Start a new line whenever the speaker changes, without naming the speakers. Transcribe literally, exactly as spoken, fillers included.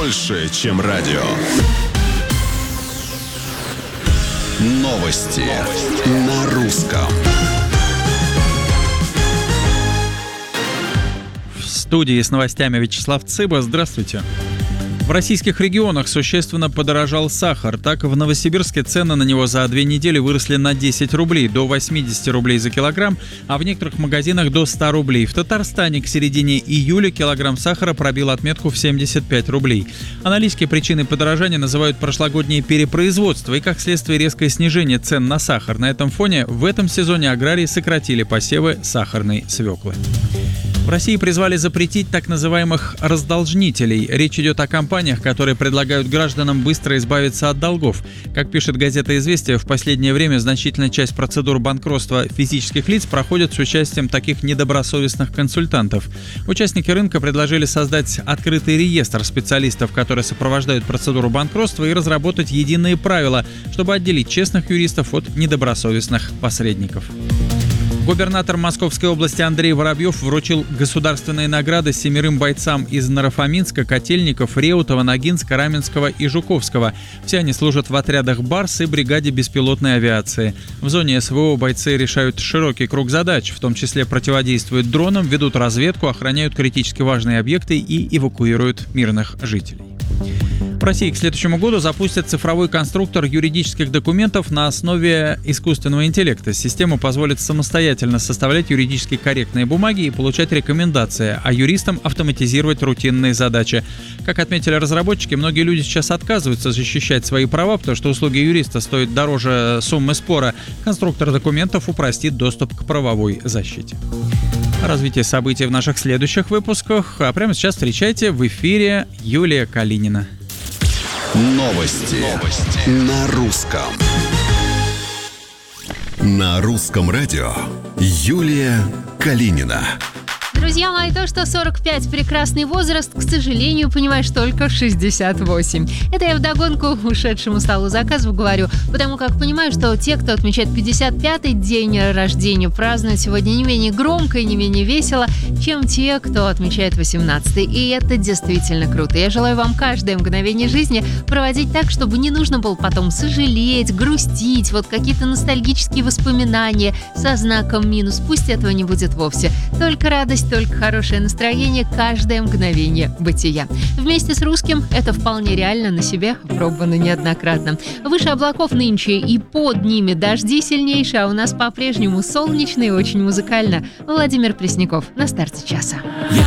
больше, чем радио. Новости на русском.
В студии с новостями Вячеслав Цыба. Здравствуйте. В российских регионах существенно подорожал сахар. Так, в Новосибирске цены на него за две недели выросли на десять рублей, до восемьдесят рублей за килограмм, а в некоторых магазинах до ста рублей. В Татарстане к середине июля килограмм сахара пробил отметку в семьдесят пять рублей. Аналитики причиной подорожания называют прошлогоднее перепроизводство и, как следствие, резкое снижение цен на сахар. На этом фоне в этом сезоне аграрии сократили посевы сахарной свеклы. В России призвали запретить так называемых раздолжнителей. Речь идет о компаниях, которые предлагают гражданам быстро избавиться от долгов. Как пишет газета «Известия», в последнее время значительная часть процедур банкротства физических лиц проходит с участием таких недобросовестных консультантов. Участники рынка предложили создать открытый реестр специалистов, которые сопровождают процедуру банкротства, и разработать единые правила, чтобы отделить честных юристов от недобросовестных посредников. Губернатор Московской области Андрей Воробьев вручил государственные награды семерым бойцам из Наро-Фоминска, Котельников, Реутова, Ногинска, Раменского и Жуковского. Все они служат в отрядах «Барс» и бригаде беспилотной авиации. В зоне СВО бойцы решают широкий круг задач, в том числе противодействуют дронам, ведут разведку, охраняют критически важные объекты и эвакуируют мирных жителей. В России к следующему году запустят цифровой конструктор юридических документов на основе искусственного интеллекта. Система позволит самостоятельно составлять юридически корректные бумаги и получать рекомендации, а юристам автоматизировать рутинные задачи. Как отметили разработчики, многие люди сейчас отказываются защищать свои права, потому что услуги юриста стоят дороже суммы спора. Конструктор документов упростит доступ к правовой защите. Развитие событий в наших следующих выпусках. А прямо сейчас встречайте в эфире Юлия Калинина.
Новости. Новости на русском. На русском радио Юлия Калинина.
Друзья мои, то, что сорок пять прекрасный возраст, к сожалению, понимаешь, только в шестьдесят восемь. Это я вдогонку ушедшему столу заказов говорю, потому как понимаю, что те, кто отмечает пятьдесят пятый день рождения, празднуют сегодня не менее громко и не менее весело, чем те, кто отмечает восемнадцатый. И это действительно круто. Я желаю вам каждое мгновение жизни проводить так, чтобы не нужно было потом сожалеть, грустить, вот какие-то ностальгические воспоминания со знаком минус. Пусть этого не будет вовсе. Только радость, только хорошее настроение каждое мгновение бытия. Вместе с русским это вполне реально, на себе пробовано неоднократно. Выше облаков нынче и под ними дожди сильнейшие, а у нас по-прежнему солнечно и очень музыкально. Владимир Пресняков на старте часа.
Я